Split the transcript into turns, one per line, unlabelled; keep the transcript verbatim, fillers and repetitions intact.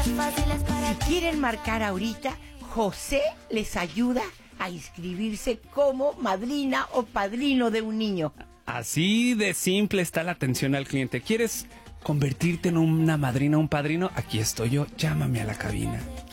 Si quieren marcar ahorita, José les ayuda a inscribirse como madrina o padrino de un niño.
Así de simple está la atención al cliente. ¿Quieres convertirte en una madrina o un padrino? Aquí estoy yo, llámame a la cabina.